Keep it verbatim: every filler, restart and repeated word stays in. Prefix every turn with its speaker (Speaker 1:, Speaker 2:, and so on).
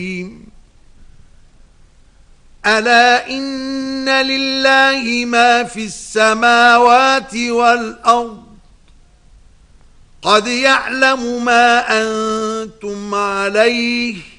Speaker 1: ألا إن لله ما في السماوات والأرض قد يعلم ما أنتم عليه